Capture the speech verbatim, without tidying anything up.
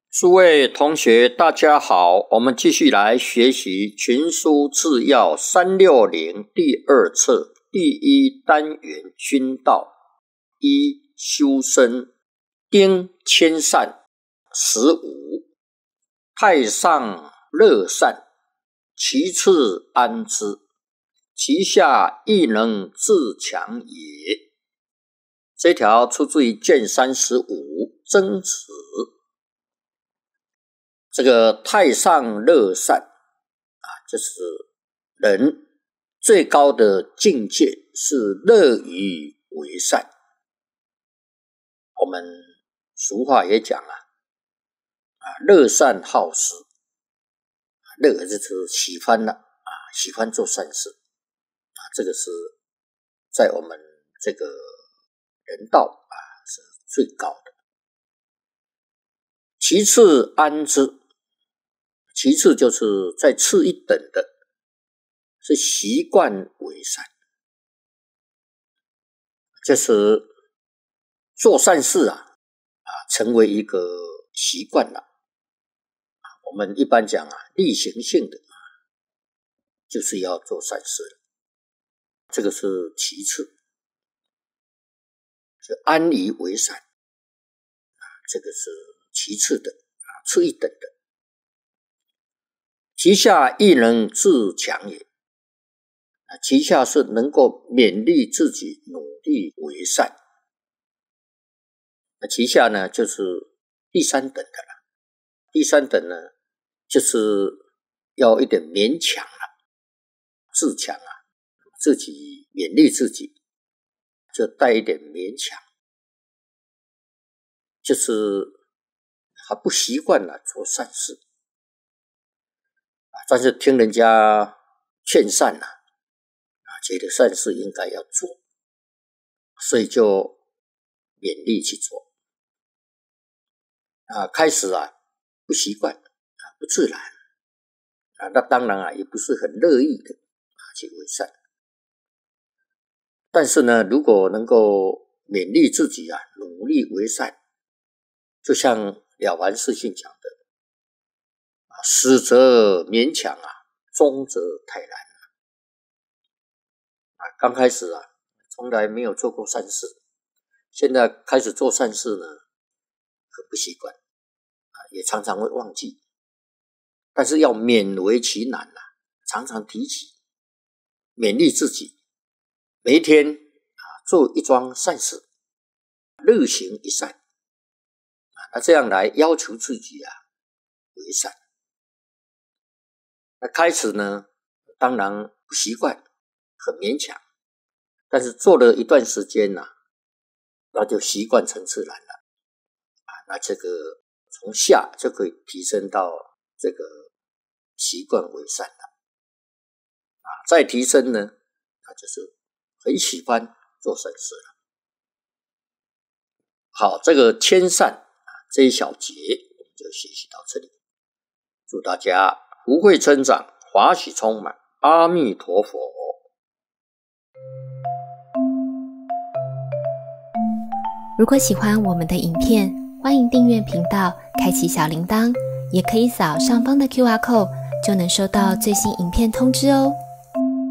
诸位同学大家好，我们继续来学习群书治要三六零第二册第一单元君道。一、修身。丁谦善。十五、太上乐善，其次安之，其下亦能自强也。这条出自于卷三十五曾子。这个太上乐善啊，就是人最高的境界是乐于为善。我们俗话也讲啊，啊乐善好施，乐就是喜欢了啊，喜欢做善事啊，这个是在我们这个人道啊是最高的。其次安之。其次就是再次一等的是习惯为善，就是做善事啊啊成为一个习惯了。我们一般讲啊，例行性的就是要做善事了，这个是其次。就安于为善啊，这个是其次的啊，次一等的。其下亦能自强也，其下是能够勉励自己努力为善。那其下呢，就是第三等的了。第三等呢，就是要一点勉强了，自强啊，自己勉励自己，就带一点勉强，就是还不习惯了做善事。但是听人家劝善啊，觉得善事应该要做，所以就勉励去做啊。开始啊不习惯啊，不自然啊，那当然啊也不是很乐意的啊去为善。但是呢，如果能够勉励自己啊，努力为善，就像了凡四训讲的。始则勉强啊，终则泰然啊。刚开始啊，从来没有做过善事，现在开始做善事呢，很不习惯啊，也常常会忘记。但是要勉为其难啊，常常提起，勉励自己，每一天啊做一桩善事，日行一善啊，那这样来要求自己啊为善。那开始呢，当然不习惯，很勉强，但是做了一段时间呢、啊，那就习惯成自然了啊。那这个从下就可以提升到这个习惯为善了啊。再提升呢，那就是很喜欢做善事了。好，这个谦善啊这一小节我们就学习到这里，祝大家福慧增长，华喜充满，阿弥陀佛。 如果喜欢我们的影片，欢迎订阅频道，开启小铃铛，也可以扫上方的 Q R code， 就能收到最新影片通知哦。